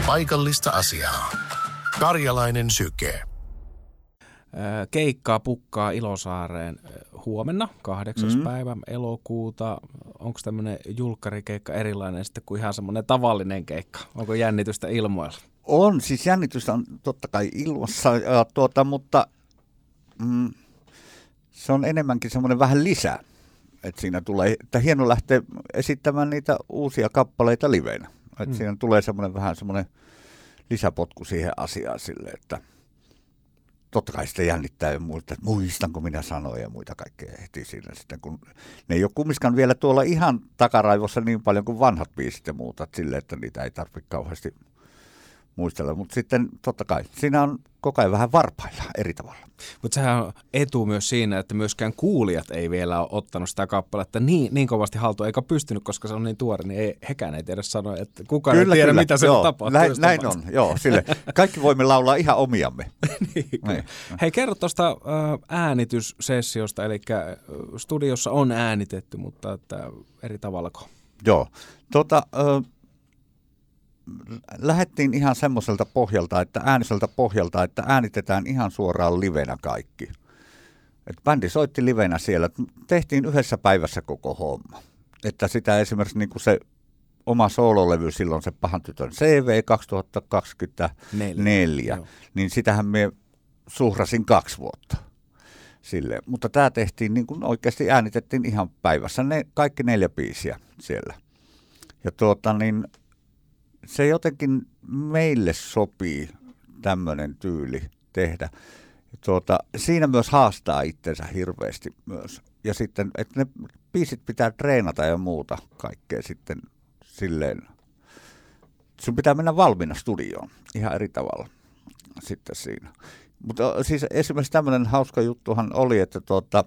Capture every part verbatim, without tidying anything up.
Paikallista asiaa. Karjalainen syke. Keikkaa pukkaa Ilosaareen huomenna, kahdeksas mm. päivä elokuuta. Onko tämmöinen julkkarikeikka erilainen sitten kuin ihan semmoinen tavallinen keikka? Onko jännitystä ilmoilla? On, siis jännitystä on totta kai ilmassa, ja tuota, mutta mm, se on enemmänkin semmoinen vähän lisää. Että siinä tulee, että hieno lähteä esittämään niitä uusia kappaleita liveinä. Että mm. siinä tulee semmoinen vähän semmoinen lisäpotku siihen asiaan silleen, että totta kai sitä jännittää ja muista, että muistanko minä sanoja ja muita kaikkea heti siinä sitten, kun ne ei ole kumminkaan vielä tuolla ihan takaraivossa niin paljon kuin vanhat biisit ja muuta, että silleen, että niitä ei tarvitse kauheasti muistella, mutta sitten totta kai siinä on koko ajan vähän varpailla eri tavalla. Mutta sehän on etu myös siinä, että myöskään kuulijat ei vielä ole ottanut sitä kappaletta niin, niin kovasti haltuun, eikä pystynyt, koska se on niin tuore, niin ei, hekään ei tiedä sanoa, että kukaan kyllä, ei tiedä, kyllä, mitä se tapahtuu. Näin, näin on, joo, sille. Kaikki voimme laulaa ihan omiamme. niin, niin. Hei, kerro tuosta äh, äänityssessiosta, eli studiossa on äänitetty, mutta että eri tavallako? Joo, tota... Äh, lähdettiin ihan semmoiselta pohjalta, että ääniseltä pohjalta, että äänitetään ihan suoraan livenä kaikki. Et bändi soitti livenä siellä. Tehtiin yhdessä päivässä koko homma. Että sitä esimerkiksi niin kuin se oma soololevy silloin, se Pahan tytön C V kaksituhattakaksikymmentäneljä, Neljä. Niin sitähän me suhrasin kaksi vuotta. Sille. Mutta tämä tehtiin niin kuin oikeasti äänitettiin ihan päivässä. Ne kaikki neljä biisiä siellä. Ja tuota niin... Se jotenkin meille sopii tämmöinen tyyli tehdä. Tuota, siinä myös haastaa itsensä hirveästi myös. Ja sitten, että ne biisit pitää treenata ja muuta kaikkea sitten silleen. Sun pitää mennä valmiina studioon ihan eri tavalla sitten siinä. Mutta siis esimerkiksi tämmöinen hauska juttuhan oli, että tuota,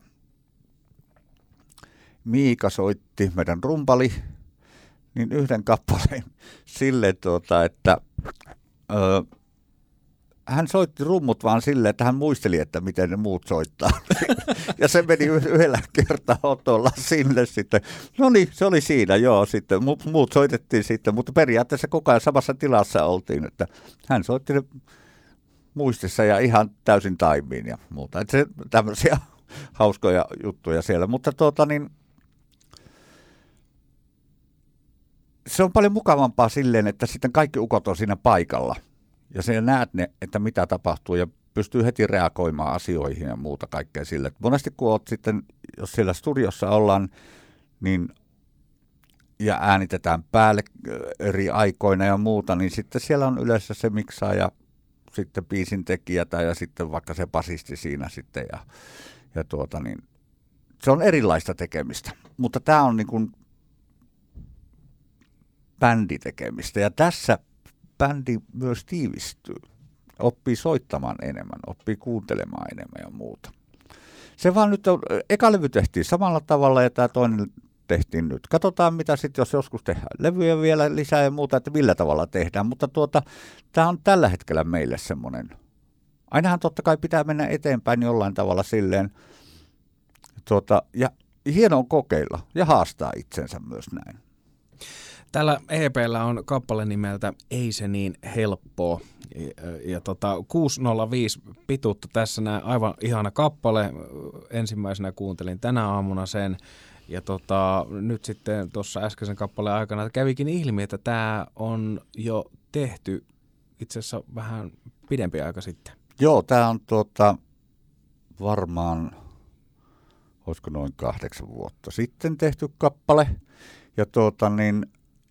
Miika soitti meidän rumpali, niin yhden kappaleen silleen, tuota, että ö, hän soitti rummut vaan silleen, että hän muisteli, että miten ne muut soittaa. Ja se meni yhdellä kertaa otolla sinne sitten. No niin, se oli siinä, joo, sitten muut soitettiin sitten, mutta periaatteessa koko ajan samassa tilassa oltiin, että hän soitti ne muistissa ja ihan täysin taimiin ja muuta. Että se tämmöisiä hauskoja juttuja siellä, mutta tuota niin, se on paljon mukavampaa silleen, että sitten kaikki ukot on siinä paikalla ja sinä näet ne, että mitä tapahtuu ja pystyy heti reagoimaan asioihin ja muuta kaikkea sille. Monesti kun olet sitten, jos siellä studiossa ollaan, niin ja äänitetään päälle eri aikoina ja muuta, niin sitten siellä on yleensä se miksaaja, sitten biisin tekijä tai ja sitten vaikka se basisti siinä sitten ja, ja tuota niin, se on erilaista tekemistä, mutta tämä on niin kuin bänditekemistä. Ja tässä bändi myös tiivistyy. Oppii soittamaan enemmän, oppii kuuntelemaan enemmän ja muuta. Se vaan nyt on, eka levy tehtiin samalla tavalla ja tämä toinen tehtiin nyt. Katsotaan mitä sitten, jos joskus tehdään levyjä vielä lisää ja muuta, että millä tavalla tehdään. Mutta tuota, tämä on tällä hetkellä meille semmoinen. Ainahan totta kai pitää mennä eteenpäin jollain tavalla silleen. Tuota, ja hienoa kokeilla ja haastaa itsensä myös näin. Tällä E P:llä on kappale nimeltä Ei se niin helppoa. Ja, ja tota, kuusi nolla viisi pituutta tässä näin, aivan ihana kappale. Ensimmäisenä kuuntelin tänä aamuna sen. Ja tota, nyt sitten tuossa äskeisen kappaleen aikana kävikin ilmi, että tämä on jo tehty itse asiassa vähän pidempi aika sitten. Joo, tämä on tuota, varmaan, olisiko noin kahdeksan vuotta sitten tehty kappale. Ja tuota niin,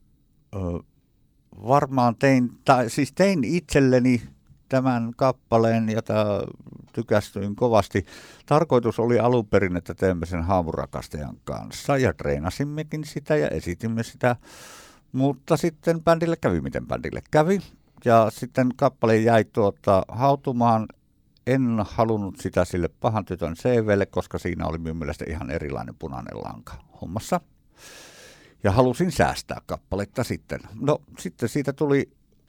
varmaan tein, tai siis tein itselleni tämän kappaleen, jota tykästyin kovasti. Tarkoitus oli alun perin, että teemme sen Haamurakastajan kanssa ja treenasimmekin sitä ja esitimme sitä, mutta sitten bändille kävi, miten bändille kävi. Ja sitten kappale jäi tuota hautumaan. En halunnut sitä sille Pahan tytön C V:lle, koska siinä oli minun mielestä ihan erilainen punainen lanka hommassa. Ja halusin säästää kappaletta sitten. No sitten siitä tuli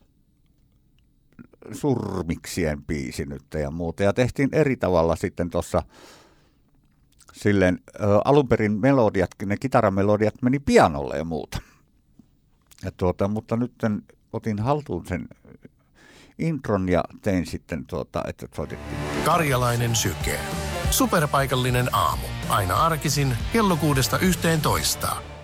Surmiksien biisi nyt ja muuta. Ja tehtiin eri tavalla sitten tuossa silleen, ä, alun perin melodiat, ne kitaramelodiat meni pianolle ja muuta. Ja tuota, mutta nyt otin haltuun sen intron ja tein sitten, tuota, että soitettiin. Karjalainen syke. Superpaikallinen aamu. Aina arkisin kello kuudesta yhteentoista.